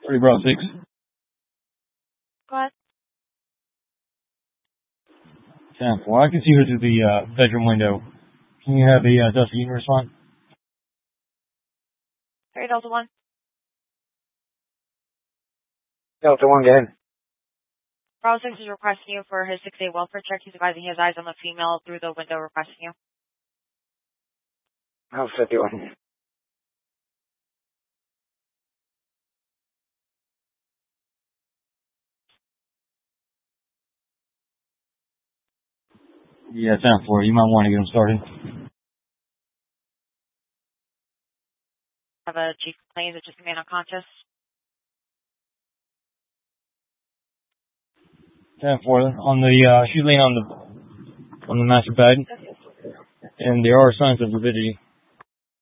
3 Bravo 6. Go ahead. 10-4. I can see her through the bedroom window. Can you have a Delta unit respond? 3 Delta 1. Delta 1, go ahead. Bravo 6 is requesting you for his 6A welfare check. He's advising he has eyes on the female through the window requesting you. How's 51? Yeah, 10-4. You might want to get him started. Have a chief complaint that just remain unconscious. 10-4. On the she's laying on the master bed, and there are signs of morbidity.